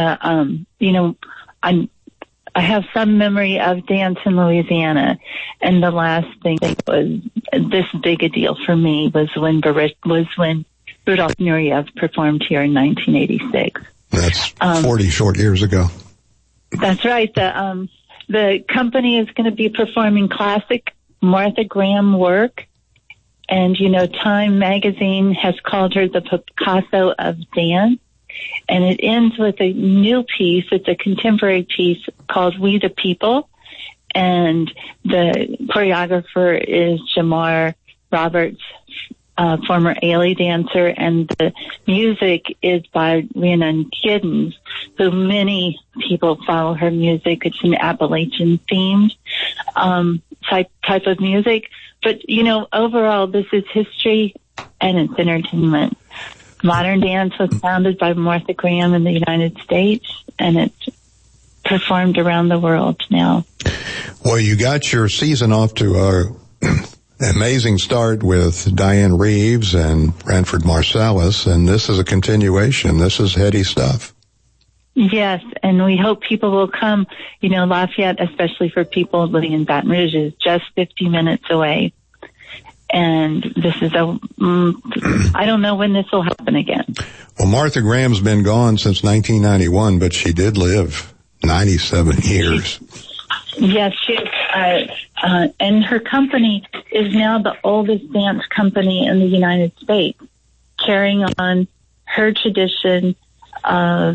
I have some memory of dance in Louisiana, and the last thing was this big a deal for me was when Rudolph Nureyev performed here in 1986. That's 40 short years ago. That's right. The company is going to be performing classic Martha Graham work. And, Time magazine has called her the Picasso of dance. And it ends with a new piece. It's a contemporary piece called We the People. And the choreographer is Jamar Roberts, former Ailey dancer, and the music is by Rhiannon Giddens, who many people follow her music. It's an Appalachian themed type of music. But, overall, this is history and it's entertainment. Modern dance was founded by Martha Graham in the United States, and it's performed around the world now. Well, you got your season off to a amazing start with Diane Reeves and Branford Marsalis, and this is a continuation. This is heady stuff. Yes, and we hope people will come. Lafayette, especially for people living in Baton Rouge, is just 50 minutes away. And this is I don't know when this will happen again. Well, Martha Graham's been gone since 1991, but she did live 97 years. Yes, she is. And her company is now the oldest dance company in the United States, carrying on her tradition of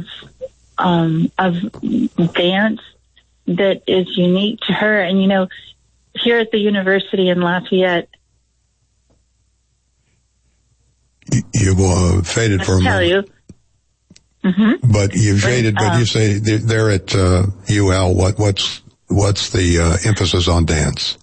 dance that is unique to her. And, you know, here at the university in Lafayette, you faded for a moment. Mm-hmm. But you faded, but you say they're at UL. What's the emphasis on dance?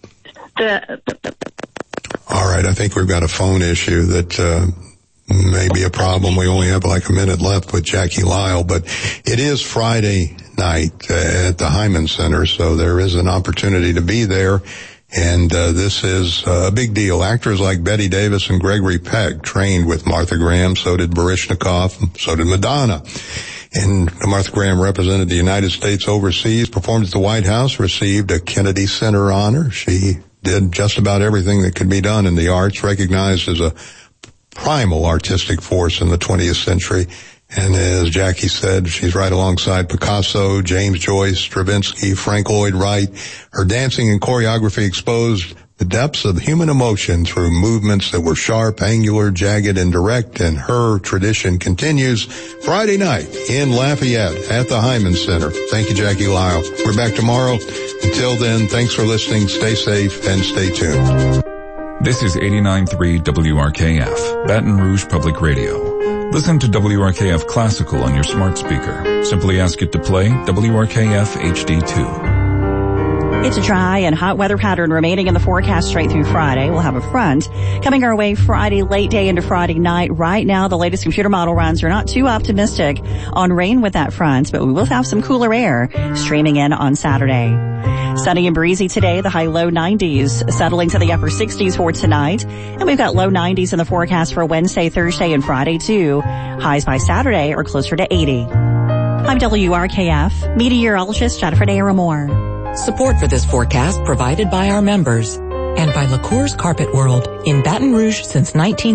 All right, I think we've got a phone issue that may be a problem. We only have like a minute left with Jackie Lyle, but it is Friday night at the Hyman Center, so there is an opportunity to be there. And this is a big deal. Actors like Bette Davis and Gregory Peck trained with Martha Graham. So did Baryshnikov. So did Madonna. And Martha Graham represented the United States overseas, performed at the White House, received a Kennedy Center honor. She did just about everything that could be done in the arts, recognized as a primal artistic force in the 20th century. And as Jackie said, she's right alongside Picasso, James Joyce, Stravinsky, Frank Lloyd Wright. Her dancing and choreography exposed the depths of human emotion through movements that were sharp, angular, jagged, and direct. And her tradition continues Friday night in Lafayette at the Hyman Center. Thank you, Jackie Lyle. We're back tomorrow. Until then, thanks for listening. Stay safe and stay tuned. This is 89.3 WRKF, Baton Rouge Public Radio. Listen to WRKF Classical on your smart speaker. Simply ask it to play WRKF HD2. It's a dry and hot weather pattern remaining in the forecast straight through Friday. We'll have a front coming our way Friday late day into Friday night. Right now, the latest computer model runs are not too optimistic on rain with that front, but we will have some cooler air streaming in on Saturday. Sunny and breezy today, the high low 90s, settling to the upper 60s for tonight. And we've got low 90s in the forecast for Wednesday, Thursday, and Friday too. Highs by Saturday are closer to 80. I'm WRKF meteorologist Jennifer Aramore. Support for this forecast provided by our members and by LaCour's Carpet World in Baton Rouge since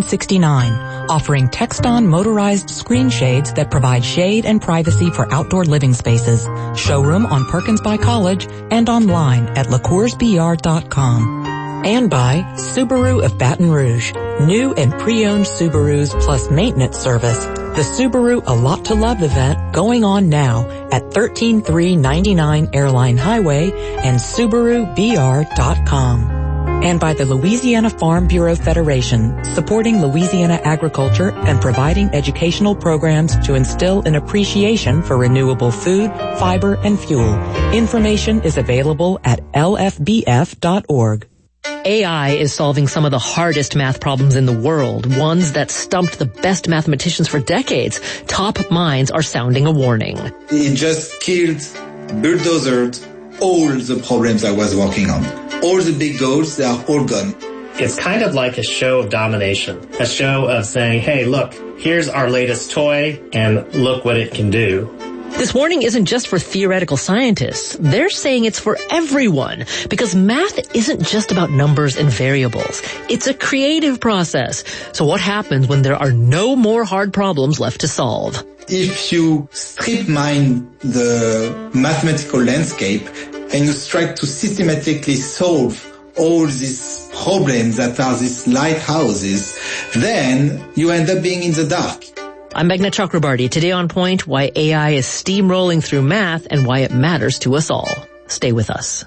1969, offering Texton motorized screen shades that provide shade and privacy for outdoor living spaces. Showroom on Perkins by College and online at LaCoursBR.com. And by Subaru of Baton Rouge, new and pre-owned Subarus plus maintenance service. The Subaru A Lot to Love event going on now at 13399 Airline Highway and SubaruBR.com. And by the Louisiana Farm Bureau Federation, supporting Louisiana agriculture and providing educational programs to instill an appreciation for renewable food, fiber, and fuel. Information is available at lfbf.org. AI is solving some of the hardest math problems in the world, ones that stumped the best mathematicians for decades. Top minds are sounding a warning. It just killed, bulldozed all the problems I was working on. All the big goals, they are all gone. It's kind of like a show of domination, a show of saying, hey, look, here's our latest toy, and look what it can do. This warning isn't just for theoretical scientists. They're saying it's for everyone, because math isn't just about numbers and variables. It's a creative process. So what happens when there are no more hard problems left to solve? If you strip mine the mathematical landscape and you try to systematically solve all these problems that are these lighthouses, then you end up being in the dark. I'm Meghna Chakrabarty. Today on Point, why AI is steamrolling through math and why it matters to us all. Stay with us.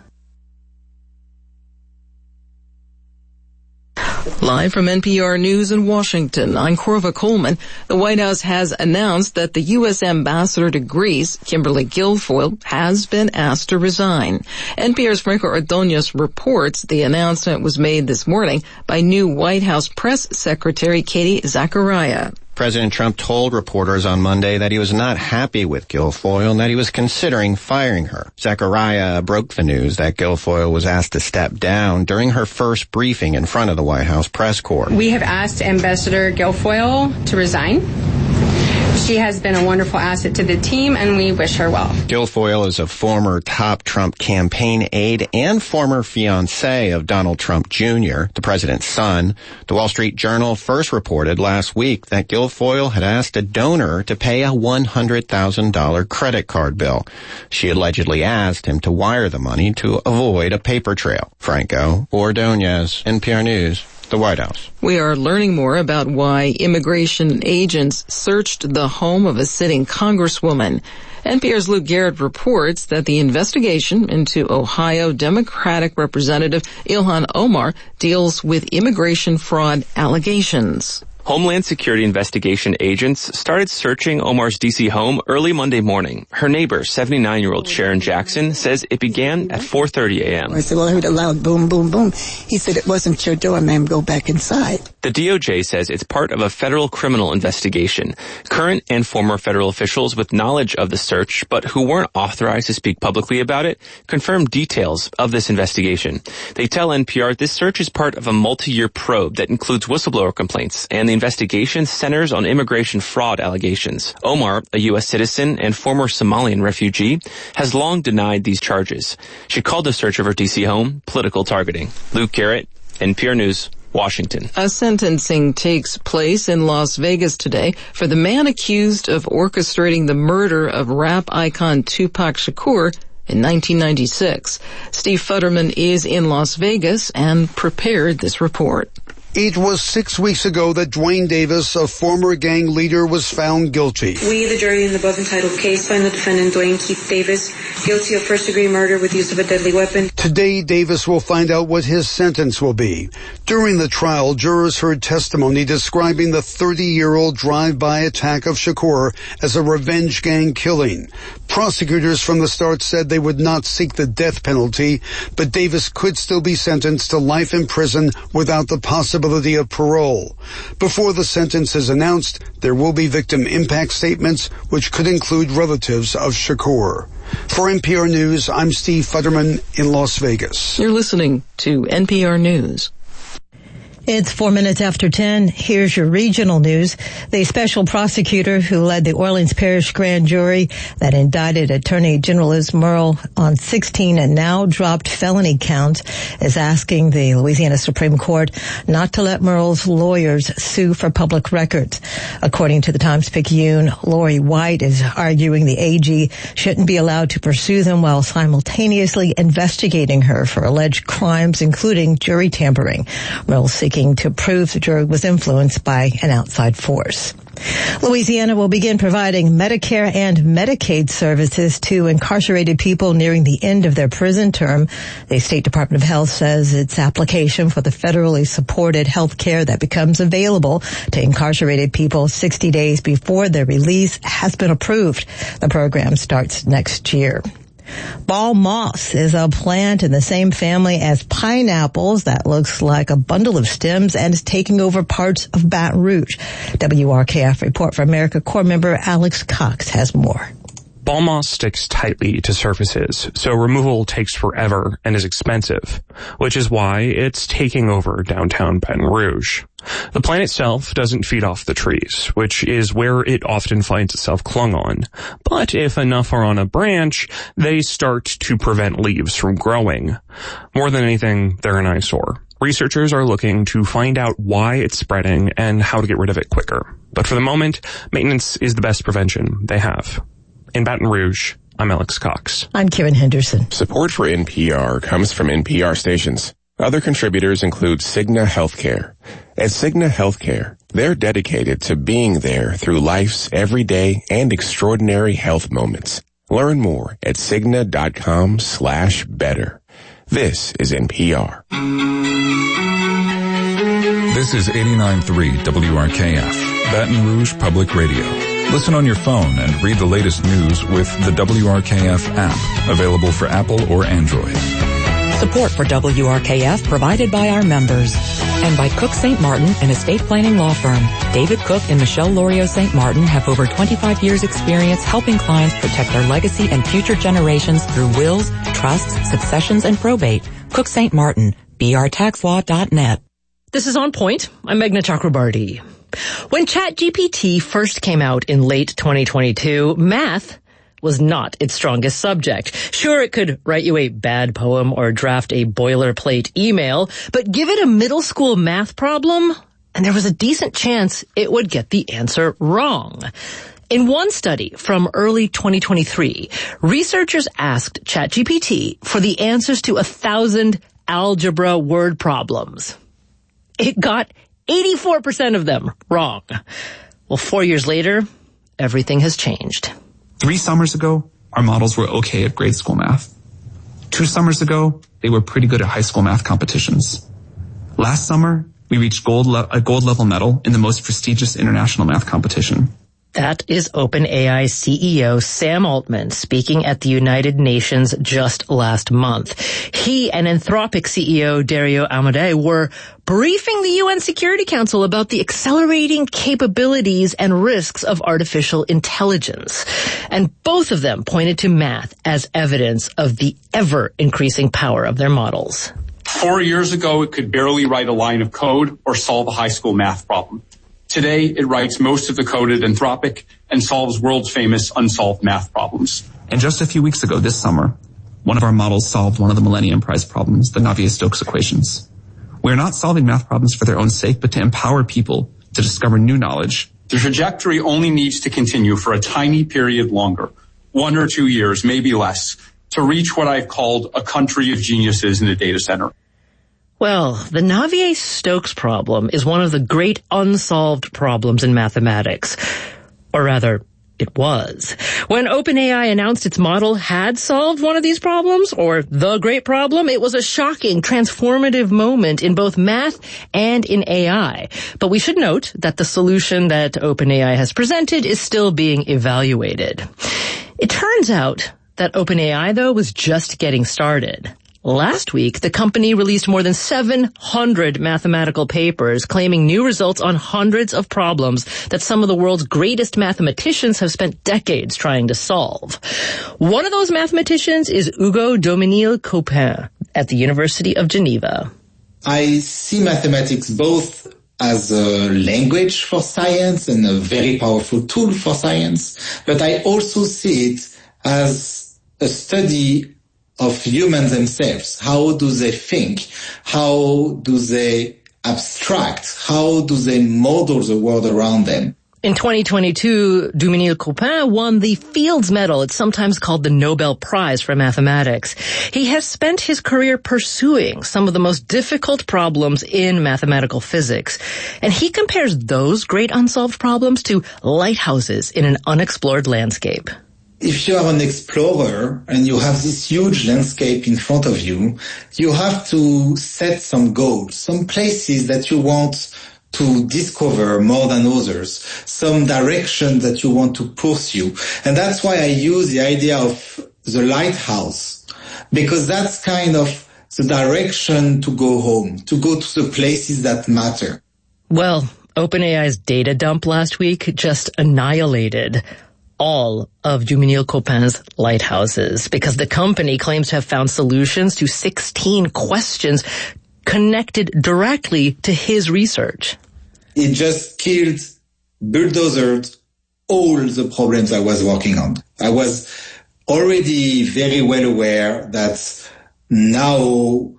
Live from NPR News in Washington, I'm Corva Coleman. The White House has announced that the U.S. ambassador to Greece, Kimberly Guilfoyle, has been asked to resign. NPR's Franco Ordonez reports the announcement was made this morning by new White House Press Secretary Katie Zachariah. President Trump told reporters on Monday that he was not happy with Guilfoyle and that he was considering firing her. Zachariah broke the news that Guilfoyle was asked to step down during her first briefing in front of the White House press corps. We have asked Ambassador Guilfoyle to resign. She has been a wonderful asset to the team, and we wish her well. Guilfoyle is a former top Trump campaign aide and former fiancé of Donald Trump Jr., the president's son. The Wall Street Journal first reported last week that Guilfoyle had asked a donor to pay a $100,000 credit card bill. She allegedly asked him to wire the money to avoid a paper trail. Franco Ordonez, NPR News. The White House. We are learning more about why immigration agents searched the home of a sitting congresswoman. NPR's Luke Garrett reports that the investigation into Ohio Democratic Representative Ilhan Omar deals with immigration fraud allegations. Homeland Security investigation agents started searching Omar's D.C. home early Monday morning. Her neighbor, 79-year-old Sharon Jackson, says it began at 4:30 a.m. I said, well, I heard a loud boom, boom, boom. He said, it wasn't your door, ma'am. Go back inside. The DOJ says it's part of a federal criminal investigation. Current and former federal officials with knowledge of the search, but who weren't authorized to speak publicly about it, confirmed details of this investigation. They tell NPR this search is part of a multi-year probe that includes whistleblower complaints, and the investigation centers on immigration fraud allegations. Omar, a U.S. citizen and former Somalian refugee, has long denied these charges. She called the search of her D.C. home political targeting. Luke Garrett, NPR News, Washington. A sentencing takes place in Las Vegas today for the man accused of orchestrating the murder of rap icon Tupac Shakur in 1996. Steve Futterman is in Las Vegas and prepared this report. It was 6 weeks ago that Dwayne Davis, a former gang leader, was found guilty. We, the jury in the above entitled case, find the defendant Dwayne Keith Davis guilty of first-degree murder with use of a deadly weapon. Today, Davis will find out what his sentence will be. During the trial, jurors heard testimony describing the 30-year-old drive-by attack of Shakur as a revenge gang killing. Prosecutors from the start said they would not seek the death penalty, but Davis could still be sentenced to life in prison without the possibility of parole. Before the sentence is announced, there will be victim impact statements, which could include relatives of Shakur. For NPR News, I'm Steve Futterman in Las Vegas. You're listening to NPR News. It's 4 minutes after 10. Here's your regional news. The special prosecutor who led the Orleans Parish grand jury that indicted Attorney General Liz Murrill on 16 and now dropped felony counts is asking the Louisiana Supreme Court not to let Murrill's lawyers sue for public records. According to the Times-Picayune, Lori White is arguing the AG shouldn't be allowed to pursue them while simultaneously investigating her for alleged crimes, including jury tampering. Murrill seeking to prove the jury was influenced by an outside force. Louisiana will begin providing Medicare and Medicaid services to incarcerated people nearing the end of their prison term. The State Department of Health says its application for the federally supported health care that becomes available to incarcerated people 60 days before their release has been approved. The program starts next year. Ball moss is a plant in the same family as pineapples that looks like a bundle of stems and is taking over parts of Baton Rouge. WRKF report from America Corps member Alex Cox has more. Ball moss sticks tightly to surfaces, so removal takes forever and is expensive, which is why it's taking over downtown Baton Rouge. The plant itself doesn't feed off the trees, which is where it often finds itself clung on. But if enough are on a branch, they start to prevent leaves from growing. More than anything, they're an eyesore. Researchers are looking to find out why it's spreading and how to get rid of it quicker. But for the moment, maintenance is the best prevention they have. In Baton Rouge, I'm Alex Cox. I'm Karen Henderson. Support for NPR comes from NPR stations. Other contributors include Cigna Healthcare. At Cigna Healthcare, they're dedicated to being there through life's everyday and extraordinary health moments. Learn more at Cigna.com/better. This is NPR. This is 89.3 WRKF, Baton Rouge Public Radio. Listen on your phone and read the latest news with the WRKF app, available for Apple or Android. Support for WRKF provided by our members and by Cook St. Martin, an estate planning law firm. David Cook and Michelle Lorio St. Martin have over 25 years experience helping clients protect their legacy and future generations through wills, trusts, successions, and probate. Cook St. Martin, brtaxlaw.net. This is On Point. I'm Meghna Chakrabarti. When ChatGPT first came out in late 2022, math was not its strongest subject. Sure, it could write you a bad poem or draft a boilerplate email, but give it a middle school math problem, and there was a decent chance it would get the answer wrong. In one study from early 2023, researchers asked ChatGPT for the answers to 1,000 algebra word problems. It got 84% of them wrong. Well, 4 years later, everything has changed. 3 summers ago, our models were okay at grade school math. 2 summers ago, they were pretty good at high school math competitions. Last summer, we reached a gold level medal in the most prestigious international math competition. That is OpenAI CEO Sam Altman speaking at the United Nations just last month. He and Anthropic CEO Dario Amodei were briefing the UN Security Council about the accelerating capabilities and risks of artificial intelligence. And both of them pointed to math as evidence of the ever-increasing power of their models. 4 years ago, it could barely write a line of code or solve a high school math problem. Today, it writes most of the code at Anthropic and solves world famous unsolved math problems. And just a few weeks ago this summer, one of our models solved one of the Millennium Prize problems, the Navier-Stokes equations. We're not solving math problems for their own sake, but to empower people to discover new knowledge. The trajectory only needs to continue for a tiny period longer, 1 or 2 years, maybe less, to reach what I've called a country of geniuses in a data center. Well, the Navier-Stokes problem is one of the great unsolved problems in mathematics. Or rather, it was. When OpenAI announced its model had solved one of these problems, or the great problem, it was a shocking, transformative moment in both math and in AI. But we should note that the solution that OpenAI has presented is still being evaluated. It turns out that OpenAI, though, was just getting started. Last week, the company released more than 700 mathematical papers claiming new results on hundreds of problems that some of the world's greatest mathematicians have spent decades trying to solve. One of those mathematicians is Hugo Dominil-Copin at the University of Geneva. I see mathematics both as a language for science and a very powerful tool for science, but I also see it as a study of humans themselves. How do they think? How do they abstract? How do they model the world around them? In 2022, Dominil-Copin won the Fields Medal. It's sometimes called the Nobel Prize for Mathematics. He has spent his career pursuing some of the most difficult problems in mathematical physics. And he compares those great unsolved problems to lighthouses in an unexplored landscape. If you are an explorer and you have this huge landscape in front of you, you have to set some goals, some places that you want to discover more than others, some direction that you want to pursue. And that's why I use the idea of the lighthouse, because that's kind of the direction to go home, to go to the places that matter. Well, OpenAI's data dump last week just annihilated all of Dominil-Copin's lighthouses because the company claims to have found solutions to 16 questions connected directly to his research. It just killed, bulldozed all the problems I was working on. I was already very well aware that now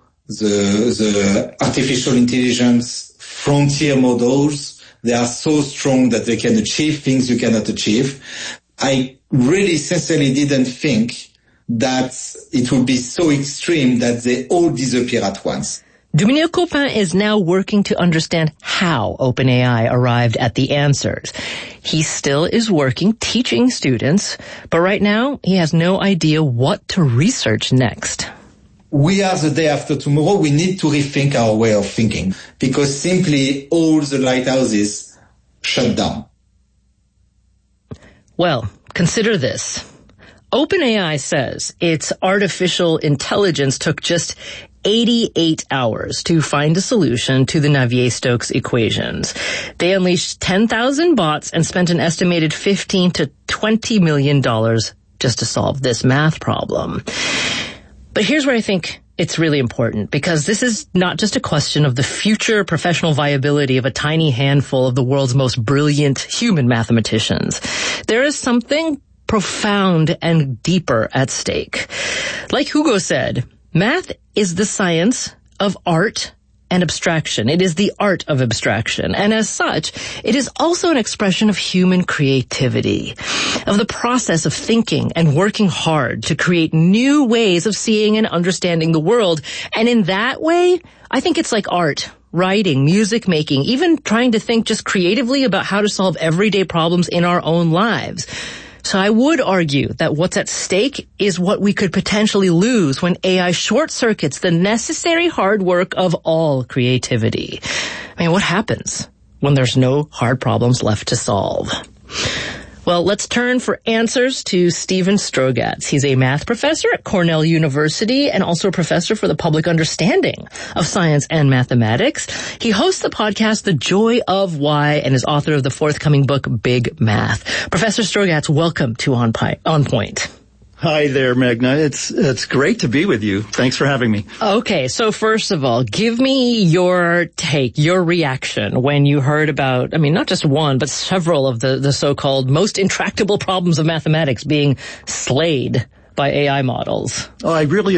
the artificial intelligence frontier models, they are so strong that they can achieve things you cannot achieve. I really sincerely didn't think that it would be so extreme that they all disappear at once. Dominil-Copin is now working to understand how OpenAI arrived at the answers. He still is working, teaching students, but right now he has no idea what to research next. We are the day after tomorrow. We need to rethink our way of thinking because simply all the lighthouses shut down. Well, consider this. OpenAI says its artificial intelligence took just 88 hours to find a solution to the Navier-Stokes equations. They unleashed 10,000 bots and spent an estimated $15 to $20 million just to solve this math problem. But here's where I think it's really important because this is not just a question of the future professional viability of a tiny handful of the world's most brilliant human mathematicians. There is something profound and deeper at stake. Like Hugo said, math is the science of art and abstraction. It is the art of abstraction. And as such, it is also an expression of human creativity, of the process of thinking and working hard to create new ways of seeing and understanding the world. And in that way, I think it's like art, writing, music making, even trying to think just creatively about how to solve everyday problems in our own lives. So I would argue that what's at stake is what we could potentially lose when AI short-circuits the necessary hard work of all creativity. I mean, what happens when there's no hard problems left to solve? Well, let's turn for answers to Steven Strogatz. He's a math professor at Cornell University and also a professor for the public understanding of science and mathematics. He hosts the podcast The Joy of Why and is author of the forthcoming book Big Math. Professor Strogatz, welcome to On Point. Hi there, Magna. It's great to be with you. Thanks for having me. Okay, so first of all, give me your take, your reaction when you heard about, I mean, not just one, but several of the so-called most intractable problems of mathematics being slayed by AI models. Oh, I really